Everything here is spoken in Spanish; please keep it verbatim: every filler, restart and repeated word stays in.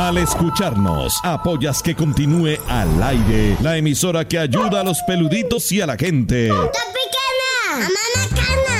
Al escucharnos, apoyas que continúe al aire la emisora que ayuda a los peluditos y a la gente. ¡Tropicana! ¡Amanacana!